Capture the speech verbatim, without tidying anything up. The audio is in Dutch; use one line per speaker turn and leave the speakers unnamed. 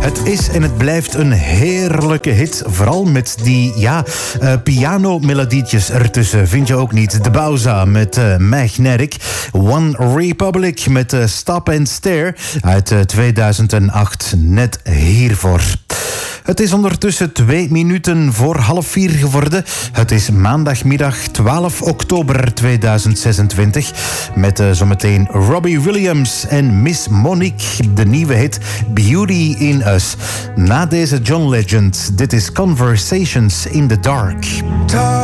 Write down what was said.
Het is en het blijft een heerlijke hit. Vooral met die ja, uh, piano-melodietjes ertussen. Vind je ook niet? De Bauza met uh, Magnetic. One Republic met uh, Stop and Stare uit uh, tweeduizend acht. Net hiervoor. Het is ondertussen twee minuten voor half vier geworden. Het is maandagmiddag twaalf oktober tweeduizend zesentwintig. Met uh, zometeen Robbie Williams en Miss Monique. De nieuwe hit Beauty in Us. Na deze John Legend, dit is Conversations in the Dark.